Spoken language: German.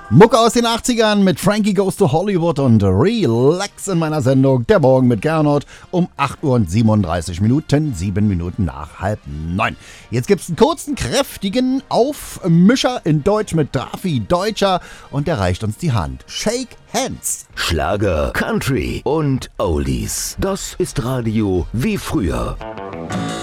Mucke aus den 80ern mit Frankie Goes to Hollywood und Relax in meiner Sendung Der Morgen mit Gernot um 8 Uhr und 37 Minuten, 7 Minuten nach 8:30. Jetzt gibt's einen kurzen, kräftigen Aufmischer in Deutsch mit Drafi Deutscher und der reicht uns die Hand. Shake Hands. Schlager, Country und Oldies. Das ist Radio wie früher.